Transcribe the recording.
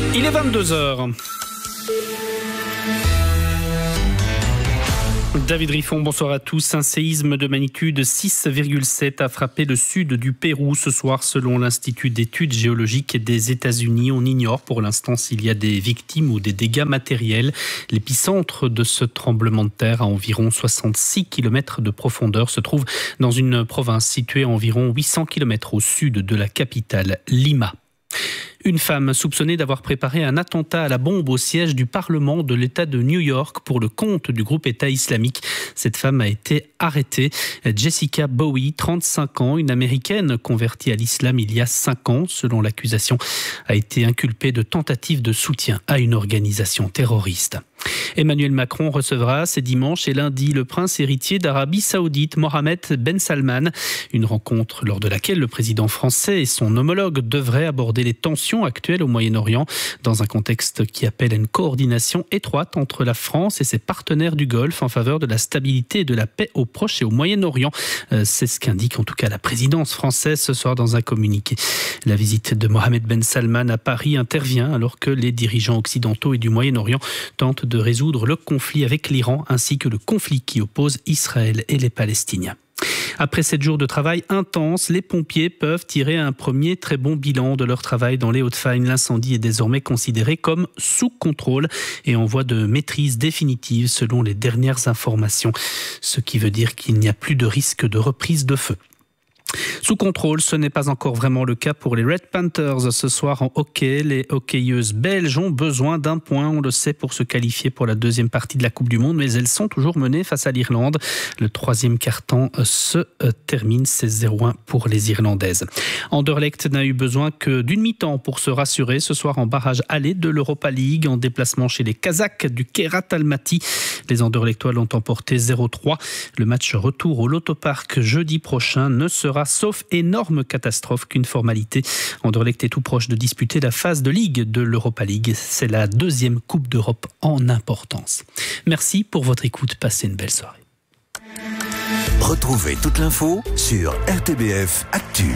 Il est 22h. David Riffon, bonsoir à tous. Un séisme de magnitude 6,7 a frappé le sud du Pérou ce soir selon l'Institut d'études géologiques des États-Unis. On ignore pour l'instant s'il y a des victimes ou des dégâts matériels. L'épicentre de ce tremblement de terre à environ 66 km de profondeur se trouve dans une province située à environ 800 km au sud de la capitale, Lima. Une femme soupçonnée d'avoir préparé un attentat à la bombe au siège du Parlement de l'État de New York pour le compte du groupe État islamique. Cette femme a été arrêtée. Jessica Bowie, 35 ans, une Américaine convertie à l'islam il y a 5 ans, selon l'accusation, a été inculpée de tentative de soutien à une organisation terroriste. Emmanuel Macron recevra ces dimanche et lundi le prince héritier d'Arabie Saoudite, Mohammed Ben Salman. Une rencontre lors de laquelle le président français et son homologue devraient aborder les tensions actuelles au Moyen-Orient dans un contexte qui appelle à une coordination étroite entre la France et ses partenaires du Golfe en faveur de la stabilité et de la paix au Proche et au Moyen-Orient. C'est ce qu'indique en tout cas la présidence française ce soir dans un communiqué. La visite de Mohammed Ben Salman à Paris intervient alors que les dirigeants occidentaux et du Moyen-Orient tentent de résoudre le conflit avec l'Iran ainsi que le conflit qui oppose Israël et les Palestiniens. Après 7 jours de travail intense, les pompiers peuvent tirer un premier très bon bilan de leur travail dans les Hauts-de-Fagne. L'incendie est désormais considéré comme sous contrôle et en voie de maîtrise définitive selon les dernières informations. Ce qui veut dire qu'il n'y a plus de risque de reprise de feu. Sous contrôle, ce n'est pas encore vraiment le cas pour les Red Panthers. Ce soir en hockey, les hockeyeuses belges ont besoin d'un point, on le sait, pour se qualifier pour la deuxième partie de la Coupe du Monde, mais elles sont toujours menées face à l'Irlande. Le troisième quart-temps se termine, c'est 0-1 pour les Irlandaises. Anderlecht n'a eu besoin que d'une mi-temps pour se rassurer ce soir en barrage aller de l'Europa League en déplacement chez les Kazakhs du Kairat Almaty. Les Anderlechtois l'ont emporté 0-3. Le match retour au Lotto Park jeudi prochain ne sera sauf énorme catastrophe qu'une formalité. Anderlecht est tout proche de disputer la phase de Ligue de l'Europa League. C'est la deuxième Coupe d'Europe en importance. Merci pour votre écoute. Passez une belle soirée. Retrouvez toute l'info sur RTBF Actu.